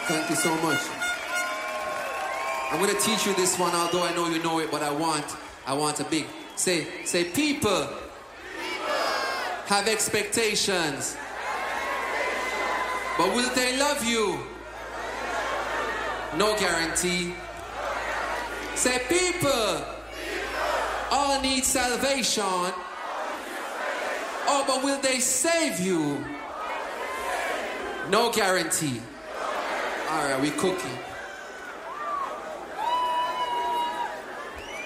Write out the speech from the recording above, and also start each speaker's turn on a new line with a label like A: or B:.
A: Thank you so much. I'm going to teach you this one, although I know you know it, but I want a big. Say, people have expectations. But will they love you? No guarantee. Say, people all need salvation. Oh, but will they save you? No guarantee. All right, we cooking.